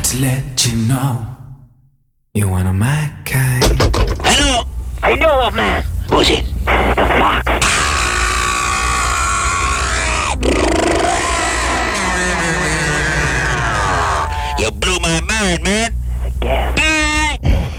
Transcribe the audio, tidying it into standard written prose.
to let you know you're one of my kind. Hello? I know of man. Who's it? The fox. You blew my mind, man.